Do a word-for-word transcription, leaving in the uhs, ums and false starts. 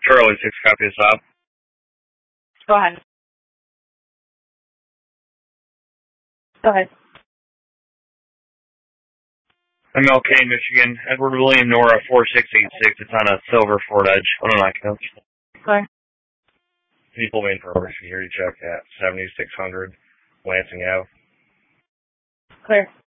Charlie, six copy stop. Go ahead. Go ahead. M L K, Michigan. Edward William Nora, four six eight six. It's on a silver Ford Edge. Hold on, I can. Clear. People waiting for over security check at seventy-six hundred Lansing Ave. Clear.